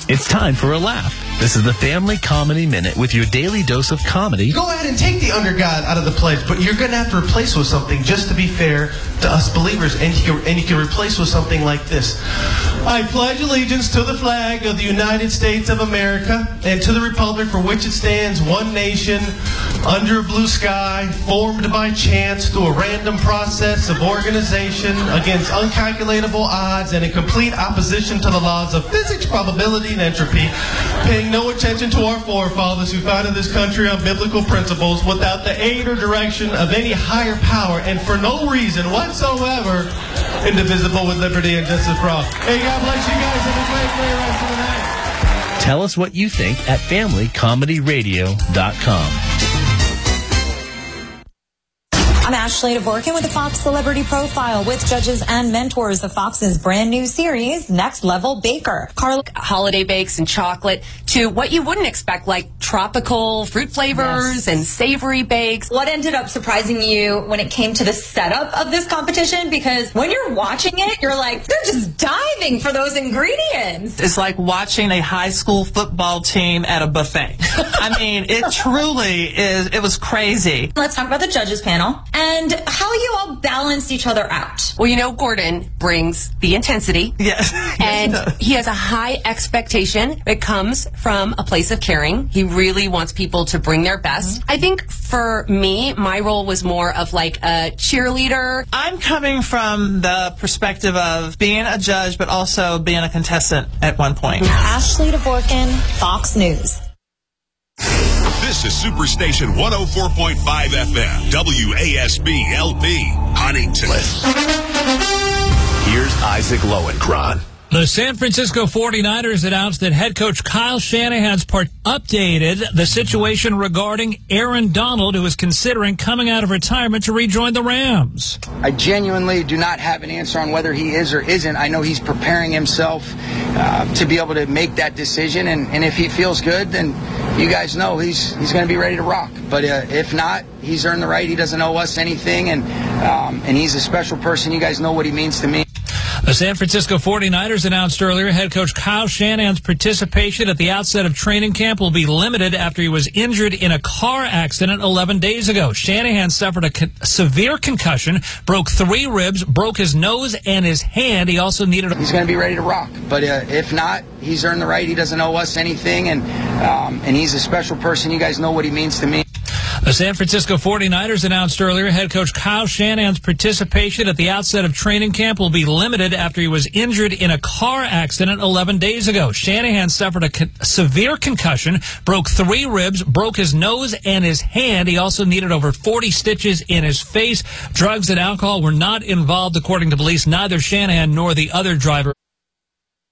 It's time for a laugh. This is the Family Comedy Minute with your daily dose of comedy. Go ahead and take the under God out of the pledge, but you're going to have to replace with something just to be fair to us believers. And you can replace with something like this. I pledge allegiance to the flag of the United States of America and to the republic for which it stands, one nation, under a blue sky, formed by chance through a random process of organization against uncalculable odds and in complete opposition to the laws of physics, probability, and entropy, paying no attention to our forefathers who founded this country on biblical principles without the aid or direction of any higher power and for no reason whatsoever, indivisible with liberty and justice for all. Hey, God bless you guys. Have a great rest of the night. Tell us what you think at FamilyComedyRadio.com. I'm Ashley Dvorkin with the Fox Celebrity Profile with judges and mentors of Fox's brand new series, Next Level Baker. Carla, holiday bakes and chocolate to what you wouldn't expect, like tropical fruit flavors and savory bakes. What ended up surprising you when it came to the setup of this competition? Because when you're watching it, you're like, they're just diving for those ingredients. It's like watching a high school football team at a buffet. I mean, it truly is. It was crazy. Let's talk about the judges panel and how you all balanced each other out. Well, you know, Gordon brings the intensity. Yes. And he has a high expectation that comes from a place of caring. He really wants people to bring their best. I think for me, my role was more of like a cheerleader. I'm coming from the perspective of being a judge, but also being a contestant at one point. Ashley Dvorkin, Fox News. This is Superstation 104.5 FM, WASB LP, Huntington. Here's Isaac Lowenkron. The San Francisco 49ers announced that head coach Kyle Shanahan's updated the situation regarding Aaron Donald, who is considering coming out of retirement to rejoin the Rams. I genuinely do not have an answer on whether he is or isn't. I know he's preparing himself to be able to make that decision, and if he feels good, then you guys know he's going to be ready to rock. But if not, he's earned the right. He doesn't owe us anything, and he's a special person. You guys know what he means to me. The San Francisco 49ers announced earlier head coach Kyle Shanahan's participation at the outset of training camp will be limited after he was injured in a car accident 11 days ago. Shanahan suffered a severe concussion, broke 3 ribs, broke his nose and his hand. He also needed He's going to be ready to rock. But if not, he's earned the right. He doesn't owe us anything, and he's a special person. You guys know what he means to me. The San Francisco 49ers announced earlier head coach Kyle Shanahan's participation at the outset of training camp will be limited after he was injured in a car accident 11 days ago. Shanahan suffered a severe concussion, broke 3 ribs, broke his nose and his hand. He also needed over 40 stitches in his face. Drugs and alcohol were not involved, according to police. Neither Shanahan nor the other driver